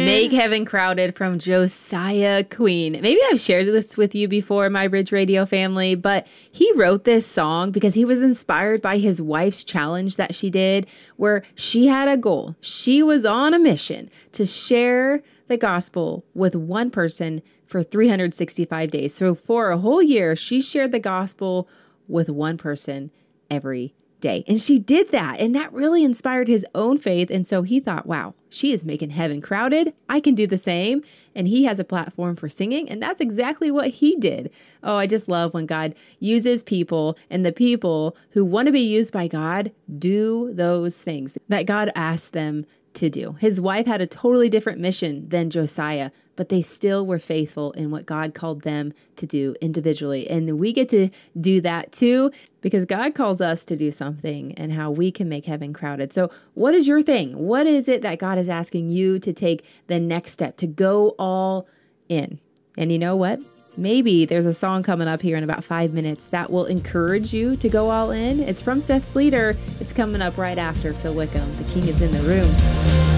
Make Heaven Crowded from Josiah Queen. Maybe I've shared this with you before, my Bridge Radio family, but he wrote this song because he was inspired by his wife's challenge that she did, where she had a goal. She was on a mission to share the gospel with one person for 365 days. So for a whole year, she shared the gospel with one person every day. And she did that. And that really inspired his own faith. And so he thought, wow, she is making heaven crowded. I can do the same. And he has a platform for singing. And that's exactly what he did. Oh, I just love when God uses people, and the people who want to be used by God do those things that God asked them to do. His wife had a totally different mission than Josiah, but they still were faithful in what God called them to do individually. And we get to do that too, because God calls us to do something, and how we can make heaven crowded. So what is your thing? What is it that God is asking you to take the next step, to go all in? And you know what? Maybe there's a song coming up here in about 5 minutes that will encourage you to go all in. It's from Steph Sleater. It's coming up right after Phil Wickham. The King is in the Room.